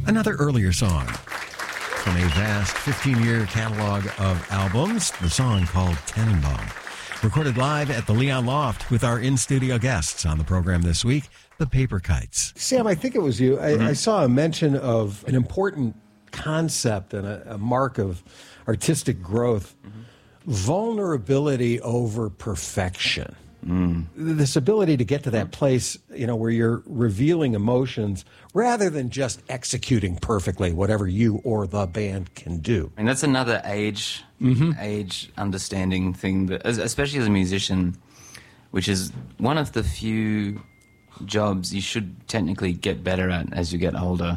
Another earlier song from a vast 15-year catalog of albums, the song called Tannenbaum. Recorded live at the Leon Loft with our in-studio guests on the program this week, the Paper Kites. Sam, I think it was you. I saw a mention of an important concept and a mark of artistic growth, vulnerability over perfection. This ability to get to that place, where you're revealing emotions rather than just executing perfectly whatever you or the band can do. And that's another age understanding thing, that, especially as a musician, which is one of the few jobs you should technically get better at as you get older.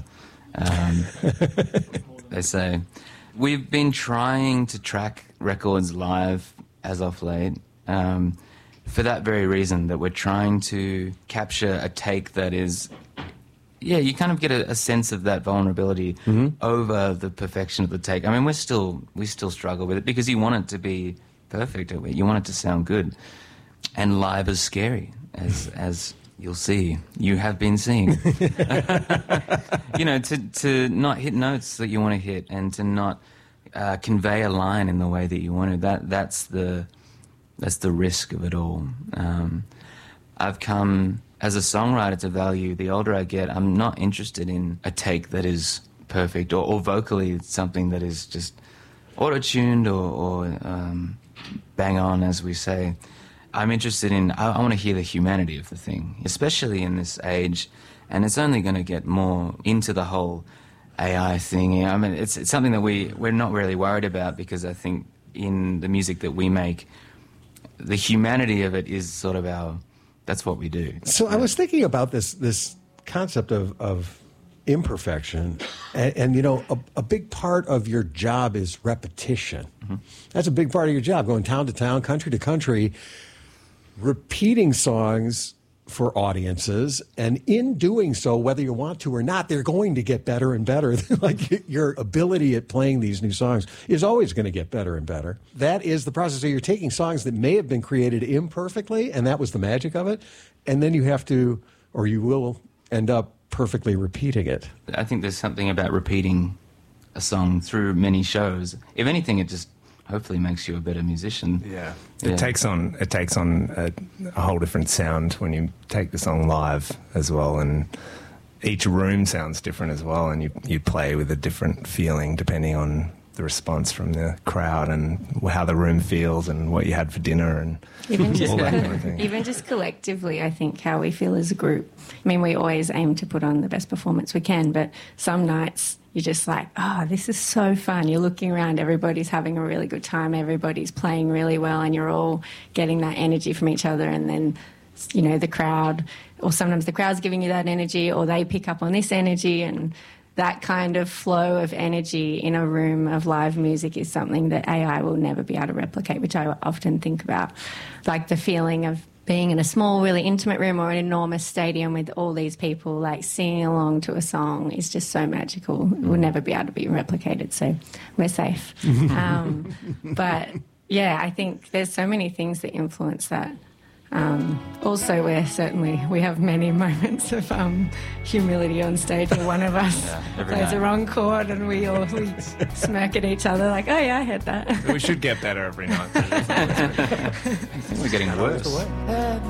They say. We've been trying to track records live as of late. For that very reason, that we're trying to capture a take that is, you kind of get a sense of that vulnerability over the perfection of the take. I mean, we still struggle with it because you want it to be perfect. You want it to sound good. And live is scary, as you'll see. You have been seeing. To not hit notes that you want to hit and to not convey a line in the way that you want to. That's the risk of it all. I've come, as a songwriter, to value, the older I get, I'm not interested in a take that is perfect or vocally something that is just auto-tuned or bang on, as we say. I'm interested in, I want to hear the humanity of the thing, especially in this age, and it's only going to get more into the whole AI thing. I mean, it's something that we're not really worried about, because I think in the music that we make, the humanity of it is sort of that's what we do. So I was thinking about this concept of imperfection, and a big part of your job is repetition. That's a big part of your job, going town to town, country to country, repeating songs for audiences, and in doing so, whether you want to or not, they're going to get better and better. Like, your ability at playing these new songs is always going to get better and better. That is the process. So you're taking songs that may have been created imperfectly, and that was the magic of it, and then you have to, or you will end up perfectly repeating it. I think there's something about repeating a song through many shows. If anything, it just hopefully makes you a better musician. It takes on a whole different sound when you take the song live as well, and each room sounds different as well, and you play with a different feeling depending on the response from the crowd and how the room feels and what you had for dinner and all that kind of thing. Even just collectively, I think, how we feel as a group. I mean, we always aim to put on the best performance we can, but some nights you're just like, this is so fun. You're looking around, everybody's having a really good time, everybody's playing really well, and you're all getting that energy from each other, and then, the crowd, or sometimes the crowd's giving you that energy, or they pick up on this energy, and that kind of flow of energy in a room of live music is something that AI will never be able to replicate, which I often think about. Like the feeling of being in a small, really intimate room or an enormous stadium with all these people, like singing along to a song, is just so magical. It will never be able to be replicated, so we're safe. But, I think there's so many things that influence that. Also, we have many moments of humility on stage where one of us plays the wrong chord and we smirk at each other like, I heard that. We should get better every night. I think we're getting worse.